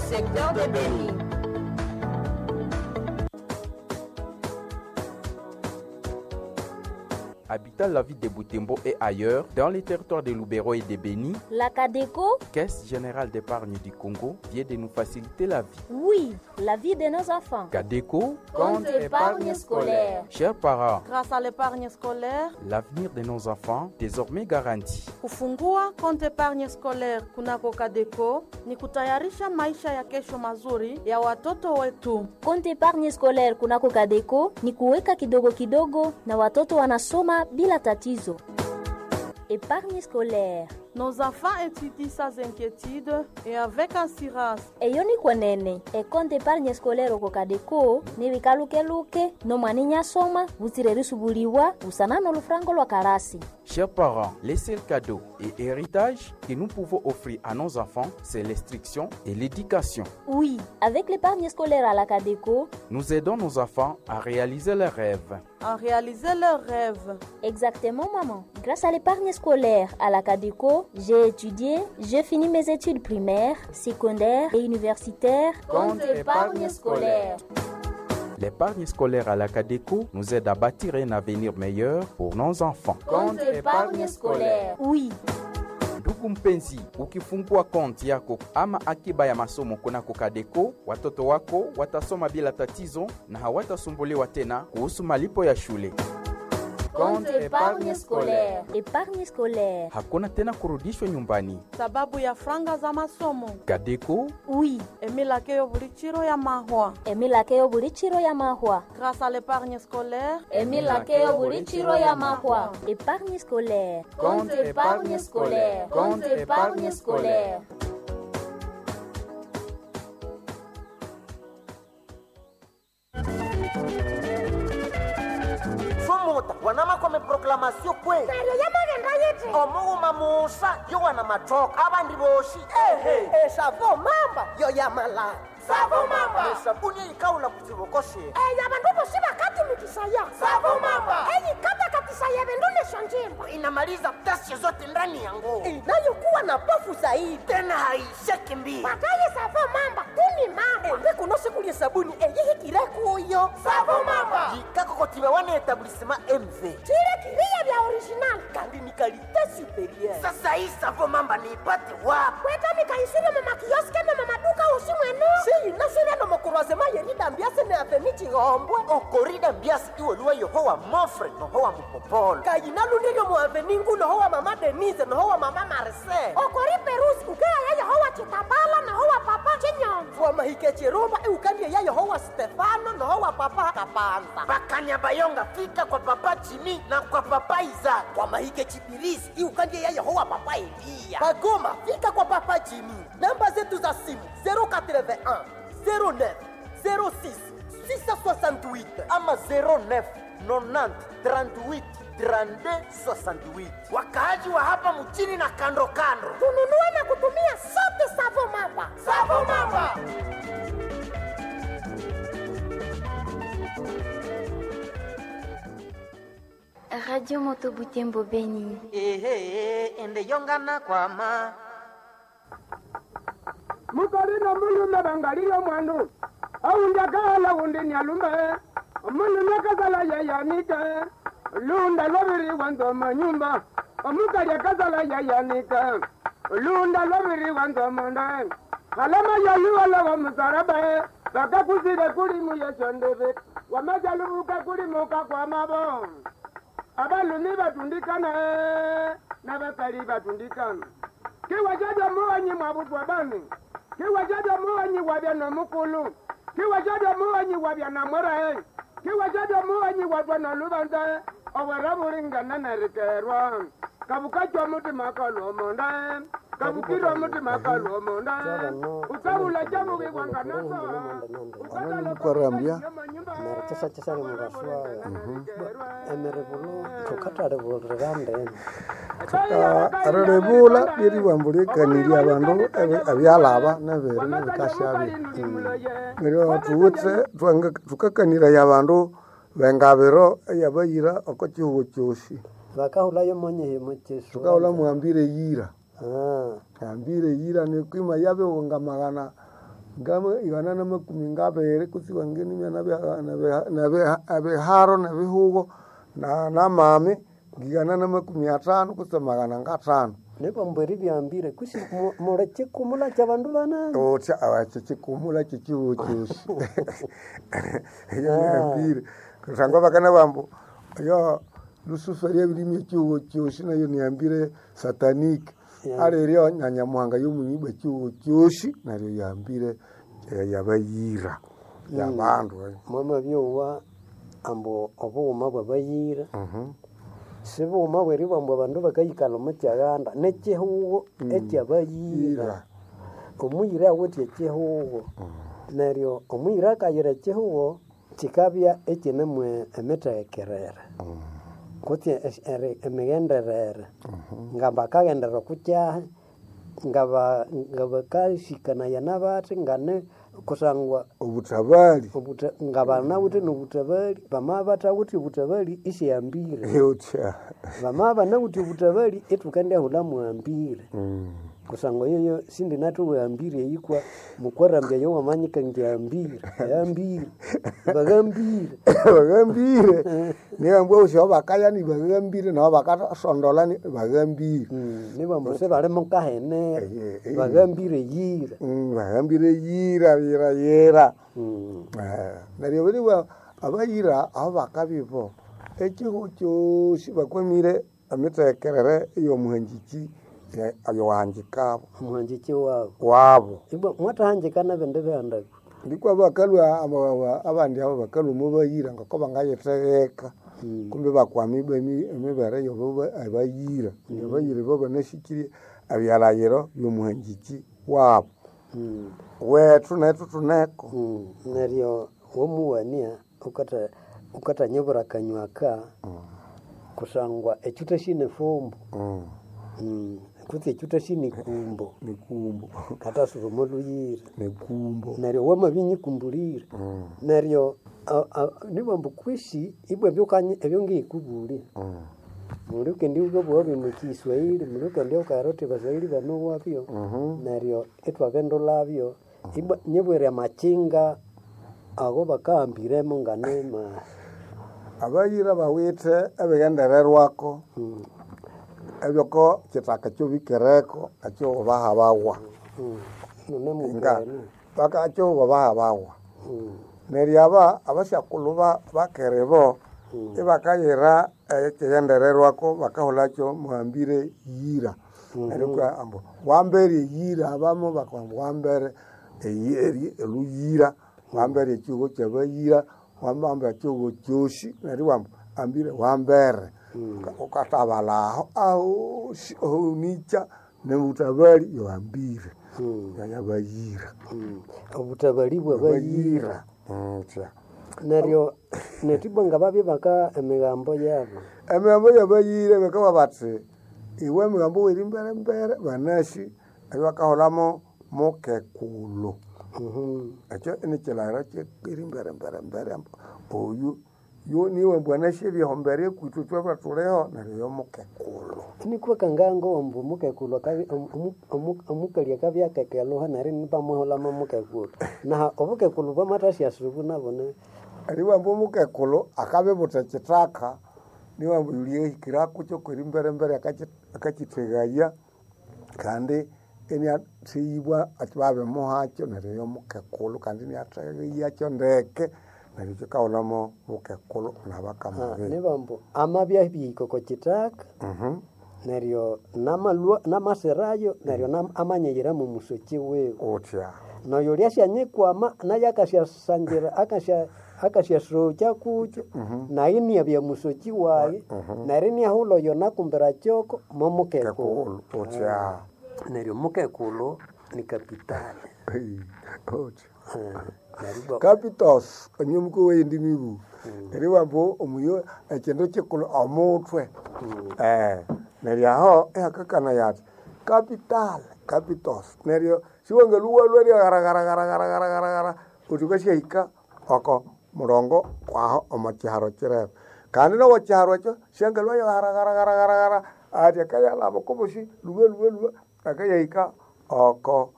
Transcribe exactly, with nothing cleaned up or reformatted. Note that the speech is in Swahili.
secteur de Béni. Habitant la ville de Butembo et ailleurs, dans les territoires de Lubero et de Béni, la CADECO, Caisse générale d'épargne du Congo, vient de nous faciliter la vie. Oui, la vie de nos enfants. CADECO, compte épargne scolaire. Chers parents, grâce à l'épargne scolaire, l'avenir de nos enfants désormais garanti. Kufungua compte épargne scolaire kunako CADECO ni kutayarisha maisha ya kesho mazuri ya watoto wetu. Compte épargne scolaire kunako CADECO ni kuweka kidogo kidogo na watoto wanasoma bila tatizo. Épargne scolaire. Nos enfants étudient sans inquiétude et avec assurance. Eyo ni kwenene. E compte épargne scolaire oko CADECO ni wikaluke luke no mwaninya soma butire risubuliwa usana no lufrango lwa karasi. Chers parents, les seuls cadeaux et héritages que nous pouvons offrir à nos enfants, c'est l'instruction et l'éducation. Oui, avec l'épargne scolaire à la CADECO, nous aidons nos enfants à réaliser leurs rêves. À réaliser leurs rêves. Exactement, maman. Grâce à l'épargne scolaire à la CADECO, j'ai étudié, j'ai fini mes études primaires, secondaires et universitaires. Compte épargne scolaire. L'épargne scolaire à la CADECO nous aide à bâtir un avenir meilleur pour nos enfants. Compte épargne scolaire. Oui. Ndugu mpenzi, ukifungua konti yako ama akiba ya masomo kunako CADECO, watoto wako watasoma bila tatizo na hawatasumbuliwa tena kuhusu malipo ya shule. Compte épargne scolaire. Épargne scolaire. Hakuna tena kurudishwa nyumbani sababu ya franga za masomo. CADECO, oui. Emilakeo bulichiro ya mahwa. Emilakeo bulichiro ya mahwa. Grâce à l'épargne scolaire, Emilakeo bulichiro ya mahwa. Épargne scolaire. Compte épargne scolaire. Compte épargne scolaire. Wanama kome proclamation kwe Serio yama genda yete Omu mamusa yo wana matoka abandi boshi Ehe E savo mamba yo yamala Savo mamba Sabuni ikaula kutibokoshe E yabandu boshiba kati mikisaya Savo mamba Eyi kata katisaya bendule shonjimba Inamaliza tashe zote ndani yangu Inayokuwa na pofu zaidi Tena haisheki mbi Pataye savo mamba tuni mamba Ende kunosi kulie sabuni eyi hikire kuyo Savo mamba Jikako kotiba wane etablissement M V Chile kiria vya original Kandi ni kalite superieur Sasa hii savo mamba ni ipate wapu Kweta mikaisiri mama kioske na mama duka usimwenu Si inasiri no mokurozema yerida mbiase ne afenichi ngombwe Okorida mbiase iwe luwa yohowa mofre nohowa mupopolo Kayina lundigo muaveningu nohowa mama Denise nohowa mama Marcel Okori perusi ukea ya yohowa chitabala nohowa papa chinyonzo Fua mahike chirumba iukandie ya yohowa Stefano nohowa papa Kapanza Bakanya bayonga fika kwa papa Jimmy na kwa papa Isaac. Kwa mahike chipirisi iukandie ya yohowa papa Elia Bagoma fika kwa papa Jimmy. Namba zetu za simu zero eight one zero nine zero six six six huit ama zero neuf nonante trente-huit trente-deux soixante-huit. Wakaaji wa hapa mchini na kando kando. Tununue na kutumia sote Savo Mamba. Savo Mamba. Radio Moto Butembo Béni. Ehe, ende yongana kwa ma. Mukarina mulume bangalio mwandu. Aunja kala undi nyalume. Mulume kazala yayanike. Lunda lobiri wanzo manyumba. Mukarya kazala yayanike. Lunda lobiri wanzo munda. Alama yalu wala wa musarabe. Baka kusire kuri muyeshondebe. Wamajalubuka kuri muka kwa mabo. Abaluni batundikana n'abakali batundikana kiwajaja muwanyi mwabutwa bani kiwajaja muwanyi wabya nomukulu kiwajaja muwanyi wabya namurae kiwajaja muwanyi wabya nolubanza obwaraburingana narikerwa kabukajwa mutima kalomonda kabukirwa mutima kalomonda usabula jamubigwanga naso ukarambia marachasa chasa ni muraswa emerebulo tukatare burande ararebula biri bamburekaniri abantu abyalaba nabere n'bikashabe ngero tuwutse twanga tukakanira yabantu bengabero yabayira okochiwo choshi bakahula yo monye mocheso tukahula mwambire yira ah ambire yira ni kwima yabe wongamagana ngama igana na makumi ngabere kusiwa ngeni na be na be na be haro na bihugo na na mame ngigana na makumi atano kusamagana ngatano Nebo mberi byambire kusi mora chikumula cha bandu bana. Oh cha awache chikumula chichiwo chusi. Yambire. Kusangwa bakana bambo. Yo lusuferia bilimi chiwo chusi na yo niambire satanic. Are rio nyanya muhanga yo munyiba chiwo chusi na yo yambire yabayira. Ya bandu. Mama byowa ambo obuma babayira. Mhm. Sibo maweri bambo bandu bakayikala mu kyaganda nekihugo ekyabayira omuyira wote ekihugo neryo omuyira kayira ekihugo kikabya ekinemwe emetekerera kuti emegenderera ngamba kagendera kukyahe ngaba ngaba kashikana yanabati ngane kusangwa obutabali obuta ngabana buti nobutabali bamabata buti butabali isiyambire yocha bamabana buti butabali etukande hula muambire mm. kusangwa yoyo sindi natu wambire yikwa mukwarambya yo wamanyika ngiambire yambire bagambire bagambire ni ambo usho bakaya ni bagambire na bakata sondola ni bagambire mm. ni bambo se bale munkahene bagambire yira mm bagambire yira yira yira mm eh nari bari wa abayira abakabivo ekiho cyo sibakwemire ametekerere iyo muhanjiki ayo wanjika muhanjiki wabo wabo ibo mwatahanjikana bende banda ndikwa bakalwa abandi abo bakalwa mubayira ngako bangayetegeka mm. kumbe bakwamibe ni emibere yo abayira mm. abayira bo banashikiri abyarayero yo muhanjiki wabo mm. wetu netu tuneko mm. neryo womuwania ukata ukata nyobora kanywaka mm. kusangwa echuta shine fombo mm. mm. kuti echuta shine kumbo ni kumbo kata surumoluyira ni kumbo neryo wama binyikumburira mm. neryo nibambu kwishi ibwe byokanye ebyongi kubuli mm. Muluke ndi ubwo bwo mu Kiswahili muluke ndio karote baswahili bano wapyo mm -hmm. neryo etwa vendo labyo ibwa nyebwere machinga ago bakambire mu nganema abayira bawite abegendererwako mm. ebyoko kitaka cyo bikereko acyo baha bawa mm. none mugani baka acyo baha bawa mm. neriaba abashakuluba bakerebo mm. ibakayira ekigendererwako bakaholacho muambire yira mm -hmm. eriko ambo wambere yira abamo bakwambere eyeri eluyira wambere ekigo kyabayira wambamba ekigo kyoshi neri wambo ambire wambere mm. ukatabalaho au nicha nemutabali yoambire mm. yabayira mm. obutabali bwabayira mm tya neryo netibanga babye baka emigambo yabo emigambo yabayire beka batse iwe emigambo wiri mbere mbere banashi abakaholamo mokekulo mhm acho ni chilara che iri mbere mbere mbere oyu yo niwe bwanashi bye hombere kututwa batuleho neryo mokekulo ni kwa kangango ombu mokekulo ka omukali akabya kekelo hanari ni pamoholamo mokekulo na obukekulo bamatashi asubu nabone ariwa mbo mukekulo akabe butachitaka niwa mbuliye kirako cyo kuri mbere mbere akakitegaya kandi eni atibwa atwabe mohacho nariyo mukekulo kandi ni atagaya cyo ndeke nariyo kaolamo mukekulo nabakamabe ne bambo amabya biko ko kitaka mhm nariyo namalwa namaserayo nariyo nam amanyira mu musoki we otya no yolyasya nyikwama nayakasya sangira akasya akasya srocha kucho uh -huh. na ini abya musochi waye uh -huh. na rini ahulo yona kumbera choko momoke ko ocha neryo mukekulo ni kapitali ocha capitos anyumko wendi mibu eriwa mbo omuyo ekendo chikulo omutwe eh neryo aho ekakana yati capital capitos neryo siwanga luwa lweri gara gara gara gara gara gara utukashya hika oko murongo kwaho omacharo chire kandi no wacharo cho shengelwa yo gara gara gara gara gara ati kaya labo koboshi luwe luwe luwe akaya hika oko